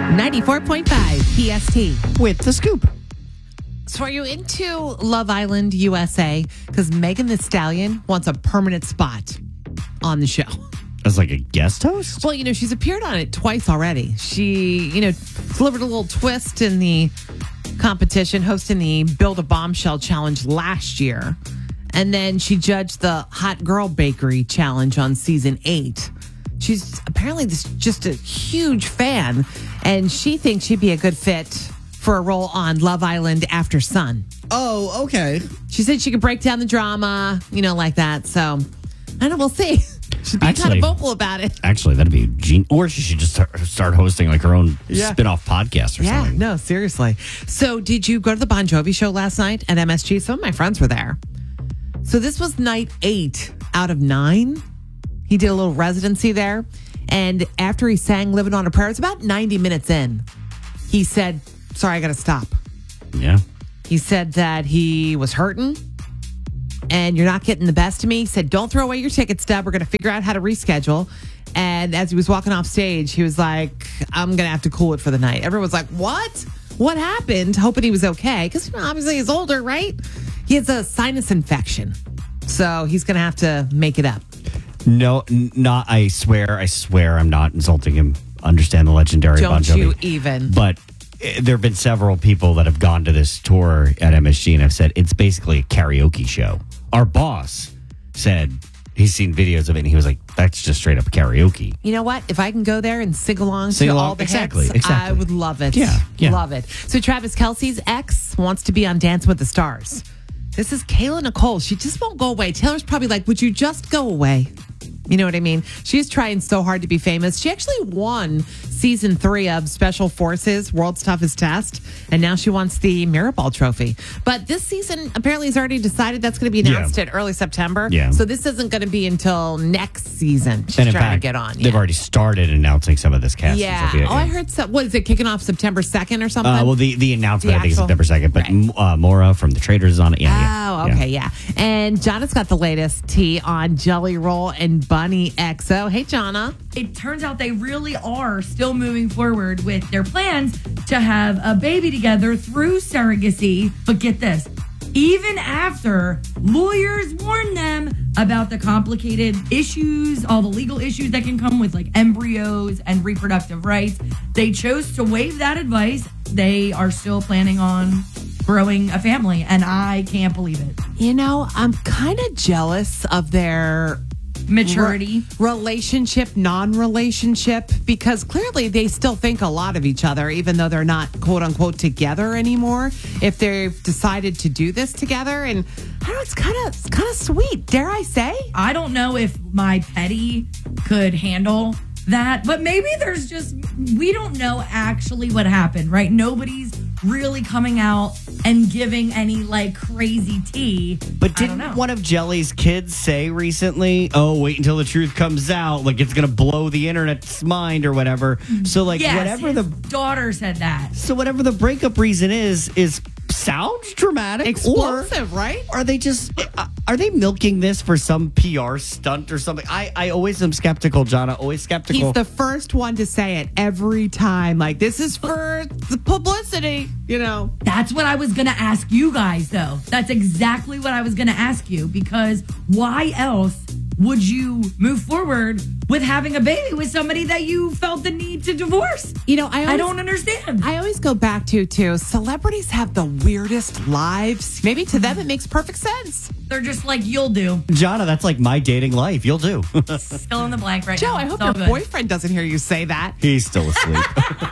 94.5 PST. With the scoop. So are you into Love Island USA? Because Megan Thee Stallion wants a permanent spot on the show. As like a guest host? Well, she's appeared on it twice already. She, delivered a little twist in the competition, hosting the Build a Bombshell Challenge last year. And then she judged the Hot Girl Bakery Challenge on season 8. She's apparently just a huge fan, and she thinks she'd be a good fit for a role on Love Island After Sun. Oh, okay. She said she could break down the drama, like that. So, I don't know, we'll see. She'd be kind of vocal about it. Actually, that'd be genius. Or she should just start hosting like her own spin-off podcast or something. Yeah, no, seriously. So, did you go to the Bon Jovi show last night at MSG? Some of my friends were there. So, this was night 8 out of 9. He did a little residency there. And after he sang Living on a Prayer, it's about 90 minutes in. He said, sorry, I got to stop. Yeah. He said that he was hurting and you're not getting the best of me. He said, don't throw away your ticket stub. We're going to figure out how to reschedule. And as he was walking off stage, he was like, I'm going to have to cool it for the night. Everyone was like, what? What happened? Hoping he was okay. Because obviously he's older, right? He has a sinus infection. So he's going to have to make it up. No, not. I swear, I'm not insulting him. Understand the legendary Bon Jovi. Don't you even. But there have been several people that have gone to this tour at MSG and have said it's basically a karaoke show. Our boss said he's seen videos of it and he was like, that's just straight up karaoke. You know what? If I can go there and sing along to all the hits, I would love it. Yeah. Love it. So Travis Kelce's ex wants to be on Dance with the Stars. This is Kayla Nicole. She just won't go away. Taylor's probably like, would you just go away? You know what I mean? She's trying so hard to be famous. She actually won season 3 of Special Forces, World's Toughest Test, and now she wants the Mirrorball Trophy. But this season apparently is already decided that's going to be announced at early September. Yeah. So this isn't going to be until next season. She's trying to get on. They've already started announcing some of this cast. Yeah. I heard. What is it, kicking off September 2nd or something? Well, the announcement, I think, is September 2nd, but Maura from The Traders is on it. Oh, okay, yeah. And Jonna's got the latest tea on Jelly Roll and Bunny XO. Hey, Jonna. It turns out they really are still moving forward with their plans to have a baby together through surrogacy. But get this, even after lawyers warned them about the complicated issues, all the legal issues that can come with like embryos and reproductive rights, they chose to waive that advice. They are still planning on growing a family, and I can't believe it. I'm kind of jealous of their maturity, relationship, non-relationship, because clearly they still think a lot of each other, even though they're not quote unquote together anymore. If they've decided to do this together, and I don't know, it's kind of sweet, dare I say? I don't know if my petty could handle that, but maybe we don't know actually what happened, right? Nobody's really coming out and giving any like crazy tea. But didn't one of Jelly's kids say recently, oh, wait until the truth comes out, like it's going to blow the internet's mind or whatever. So like whatever his daughter said that. So whatever the breakup reason is sounds dramatic. Explosive, right? Are they milking this for some PR stunt or something? I always am skeptical, Jonna, always skeptical. He's the first one to say it every time. Like, this is for the publicity, That's what I was going to ask you guys, though. That's exactly what I was going to ask you, because why else would you move forward with having a baby with somebody that you felt the need to divorce? I don't understand. I always go back to celebrities have the weirdest lives. Maybe to them it makes perfect sense. They're just like, you'll do. Jonna, that's like my dating life. You'll do. Still in the blank right Joe, now. I hope your boyfriend doesn't hear you say that. He's still asleep.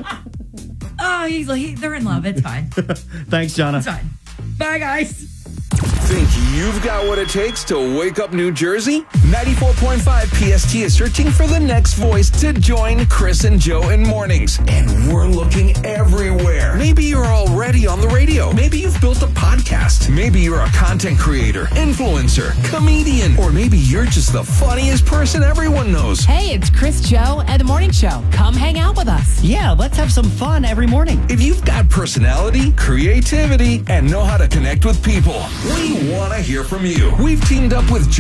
They're in love. It's fine. Thanks, Jonna. It's fine. Bye, guys. Think you've got what it takes to wake up New Jersey? 94.5 PST is searching for the next voice to join Chris and Joe in mornings. And we're looking everywhere. Maybe you're already on the radio. Maybe you've built a podcast. Maybe you're a content creator, influencer, comedian, or maybe you're just the funniest person everyone knows. Hey, it's Chris, Joe, and The Morning Show. Come hang out with us. Yeah, let's have some fun every morning. If you've got personality, creativity, and know how to connect with people, we want to hear from you. We've teamed up with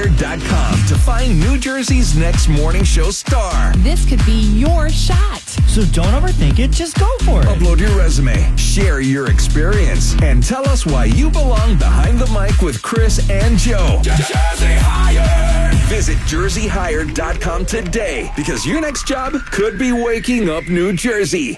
JerseyHired.com to find New Jersey's next morning show star. This could be your shot. So don't overthink it, just go for it. Upload your resume, share your experience, and tell us why you belong behind the mic with Chris and Joe. Jersey Hired! Visit jerseyhired.com today because your next job could be waking up New Jersey.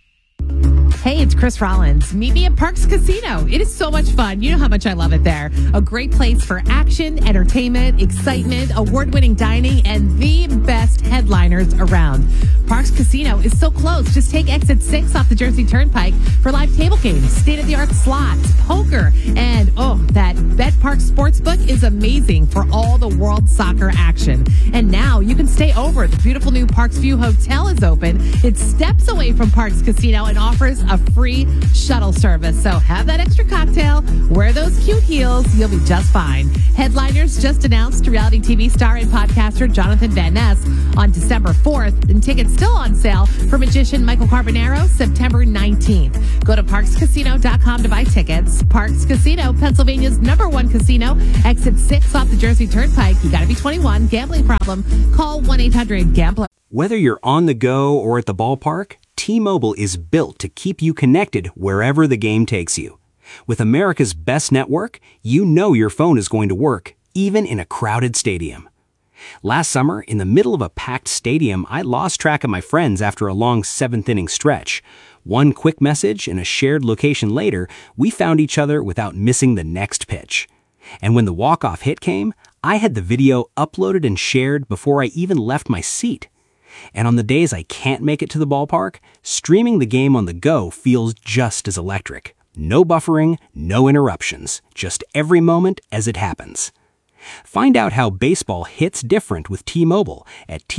Hey, it's Chris Rollins. Meet me at Parks Casino. It is so much fun. You know how much I love it there. A great place for action, entertainment, excitement, award-winning dining, and the best headliners around. Parks Casino is so close. Just take exit 6 off the Jersey Turnpike for live table games, state-of-the-art slots, poker, and that BetParks Sportsbook is amazing for all the World Soccer action. And now you can stay over. The beautiful new Parks View Hotel is open. It's steps away from Parks Casino and offers a free shuttle service. So have that extra cocktail, wear those cute heels, you'll be just fine. Headliners just announced reality TV star and podcaster Jonathan Van Ness on December 4th, and tickets still on sale for magician Michael Carbonaro September 19th. Go to parkscasino.com to buy tickets. Parks Casino, Pennsylvania's #1 casino, exit 6 off the Jersey Turnpike. You gotta be 21. Gambling problem? Call 1-800-GAMBLER. Whether you're on the go or at the ballpark, T-Mobile is built to keep you connected wherever the game takes you. With America's best network, you know your phone is going to work, even in a crowded stadium. Last summer, in the middle of a packed stadium, I lost track of my friends after a long 7th-inning stretch. One quick message and a shared location later, we found each other without missing the next pitch. And when the walk-off hit came, I had the video uploaded and shared before I even left my seat. And on the days I can't make it to the ballpark, streaming the game on the go feels just as electric. No buffering, no interruptions, just every moment as it happens. Find out how baseball hits different with T-Mobile at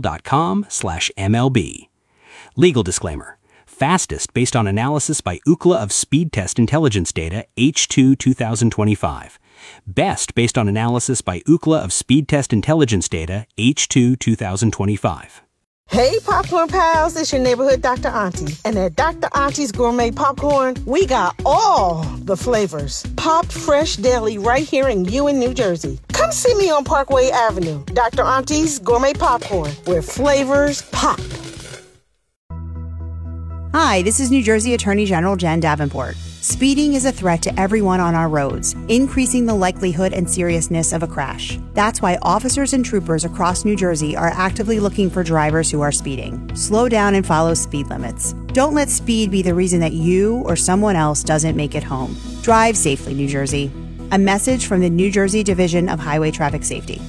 T-Mobile.com/MLB. Legal disclaimer. Fastest based on analysis by Ookla of Speed Test Intelligence Data H2 2025. Best based on analysis by Ookla of Speed Test Intelligence Data H2 2025. Hey, popcorn pals, it's your neighborhood Dr. Auntie. And at Dr. Auntie's Gourmet Popcorn, we got all the flavors. Popped fresh daily right here in Ewen, New Jersey. Come see me on Parkway Avenue. Dr. Auntie's Gourmet Popcorn, where flavors pop. Hi, this is New Jersey Attorney General Jen Davenport. Speeding is a threat to everyone on our roads, increasing the likelihood and seriousness of a crash. That's why officers and troopers across New Jersey are actively looking for drivers who are speeding. Slow down and follow speed limits. Don't let speed be the reason that you or someone else doesn't make it home. Drive safely, New Jersey. A message from the New Jersey Division of Highway Traffic Safety.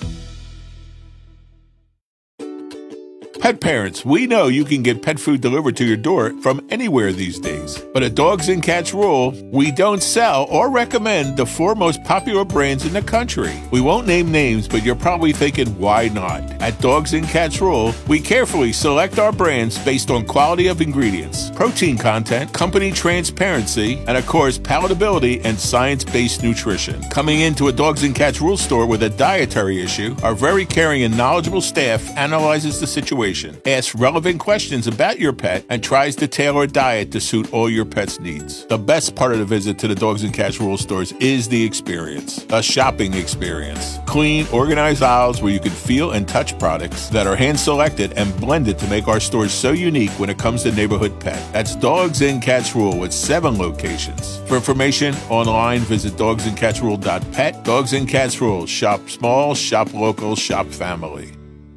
Pet parents, we know you can get pet food delivered to your door from anywhere these days. But at Dogs and Cats Rule, we don't sell or recommend the 4 most popular brands in the country. We won't name names, but you're probably thinking, why not? At Dogs and Cats Rule, we carefully select our brands based on quality of ingredients, protein content, company transparency, and of course, palatability and science-based nutrition. Coming into a Dogs and Cats Rule store with a dietary issue, our very caring and knowledgeable staff analyzes the situation, asks relevant questions about your pet, and tries to tailor a diet to suit all your pet's needs. The best part of the visit to the Dogs and Cats Rule stores is the experience, a shopping experience. Clean, organized aisles where you can feel and touch products that are hand-selected and blended to make our stores so unique when it comes to neighborhood pet. That's Dogs and Cats Rule with 7 locations. For information online, visit dogsandcatsrule.pet. Dogs and Cats Rule. Shop small, shop local, shop family.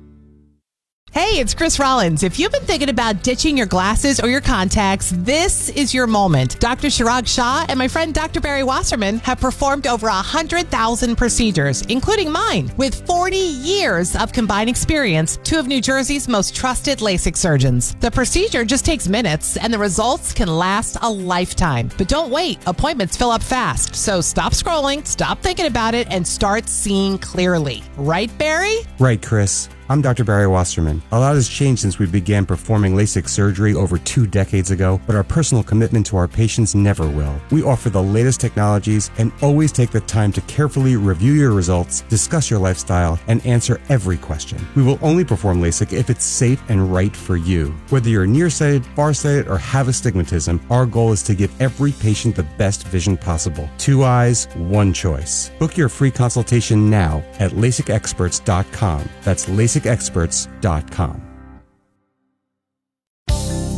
Hey, it's Chris Rollins. If you've been thinking about ditching your glasses or your contacts, this is your moment. Dr. Chirag Shah and my friend Dr. Barry Wasserman have performed over 100,000 procedures, including mine. With 40 years of combined experience, 2 of New Jersey's most trusted LASIK surgeons. The procedure just takes minutes, and the results can last a lifetime. But don't wait. Appointments fill up fast. So stop scrolling, stop thinking about it, and start seeing clearly. Right, Barry? Right, Chris. I'm Dr. Barry Wasserman. A lot has changed since we began performing LASIK surgery over 2 decades ago, but our personal commitment to our patients never will. We offer the latest technologies and always take the time to carefully review your results, discuss your lifestyle, and answer every question. We will only perform LASIK if it's safe and right for you. Whether you're nearsighted, farsighted, or have astigmatism, our goal is to give every patient the best vision possible. 2 eyes, 1 choice. Book your free consultation now at LASIKexperts.com. That's LASIKexperts.com.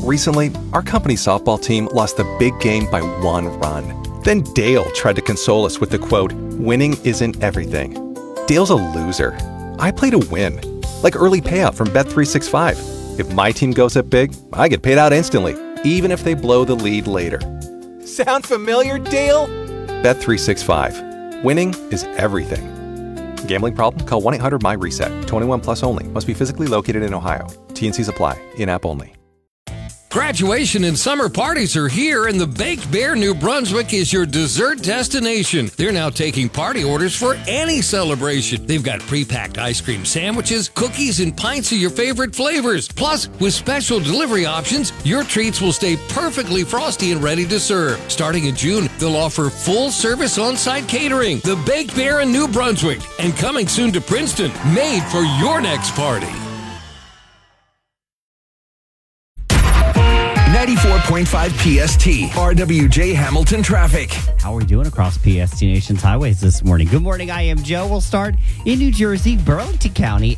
Recently, our company softball team lost the big game by 1 run. Then Dale tried to console us with the quote, "Winning isn't everything." Dale's a loser. I play to win. Like early payout from Bet365. If my team goes up big, I get paid out instantly, even if they blow the lead later. Sound familiar, Dale? Bet365. Winning is everything. Gambling problem? Call 1-800-MY-RESET. 21 plus only. Must be physically located in Ohio. T&Cs apply. In-app only. Graduation and summer parties are here, and the Baked Bear New Brunswick is your dessert destination. They're now taking party orders for any celebration. They've got pre-packed ice cream sandwiches, cookies, and pints of your favorite flavors. Plus, with special delivery options, your treats will stay perfectly frosty and ready to serve. Starting in June, they'll offer full-service on-site catering. The Baked Bear in New Brunswick, and coming soon to Princeton, made for your next party. 94.5 PST, RWJ Hamilton traffic. How are we doing across PST Nation's highways this morning? Good morning, I am Joe. We'll start in New Jersey, Burlington County.